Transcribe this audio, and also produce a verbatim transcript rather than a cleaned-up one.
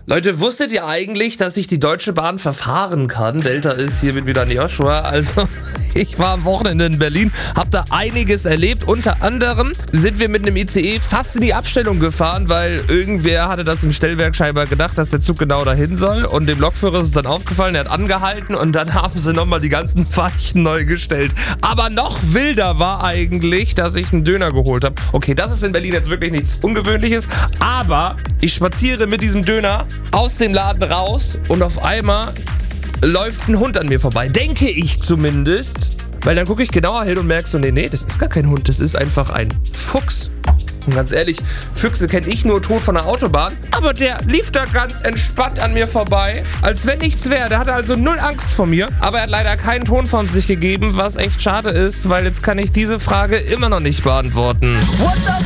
Leute, wusstet ihr eigentlich, dass sich die Deutsche Bahn verfahren kann? Delta ist, hier bin wieder an Joshua. Also, ich war am Wochenende in Berlin, hab da einiges erlebt. Unter anderem sind wir mit einem I C E fast in die Abstellung gefahren, weil irgendwer hatte das im Stellwerk scheinbar gedacht, dass der Zug genau dahin soll. Und dem Lokführer ist es dann aufgefallen, er hat angehalten und dann haben sie nochmal die ganzen Weichen neu gestellt. Aber noch wilder war eigentlich, dass ich einen Döner geholt habe. Okay, das ist in Berlin jetzt wirklich nichts Ungewöhnliches, aber ich spaziere mit diesem Döner aus dem Laden raus und auf einmal läuft ein Hund an mir vorbei. Denke ich zumindest. Weil dann gucke ich genauer hin und merke so, nee, nee, das ist gar kein Hund, das ist einfach ein Fuchs. Und ganz ehrlich, Füchse kenne ich nur tot von der Autobahn. Aber der lief da ganz entspannt an mir vorbei, als wenn nichts wäre. Der hatte also null Angst vor mir. Aber er hat leider keinen Ton von sich gegeben, was echt schade ist, weil jetzt kann ich diese Frage immer noch nicht beantworten. What the